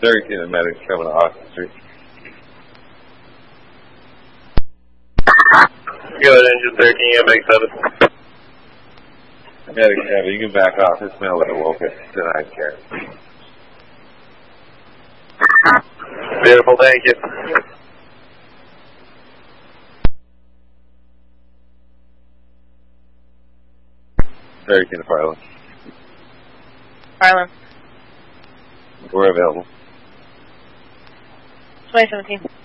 13 and medics coming to Austin Street. Go ahead, engine 13, make 7. Medic 7, you can back off. This male would have woke us tonight, Karen. Beautiful, thank you. Very keen to Farland. Farland. We're available. 2017.